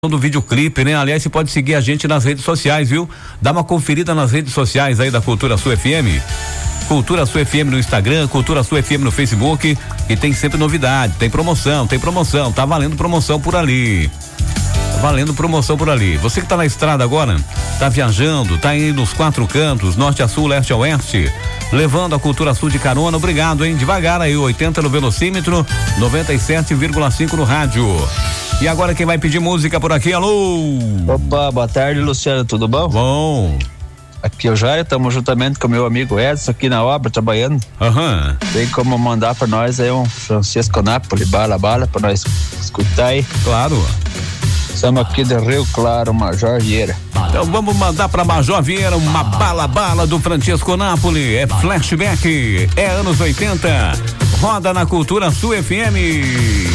do videoclipe, né? Aliás, você pode seguir a gente nas redes sociais, viu? Dá uma conferida nas redes sociais aí da Cultura Sul FM. Cultura Sul FM no Instagram, Cultura Sul FM no Facebook, e tem sempre novidade, tem promoção, tá valendo promoção por ali. Você que tá na estrada agora, tá viajando, tá aí nos 4 cantos, norte a sul, leste a oeste, levando a Cultura Sul de carona, obrigado, hein? Devagar aí, 80 no velocímetro, 97,5 no rádio. E agora quem vai pedir música por aqui, alô? Opa, boa tarde, Luciano, tudo bom? Bom. Aqui é o Jair, estamos juntamente com o meu amigo Edson aqui na obra, trabalhando. Tem como mandar pra nós aí um Francisco Napoli, bala, pra nós escutar aí. Claro. Estamos aqui de Rio Claro, Major Vieira. Então vamos mandar pra Major Vieira uma bala do Francisco Napoli. É flashback, é anos 80. Roda na Cultura Sul FM.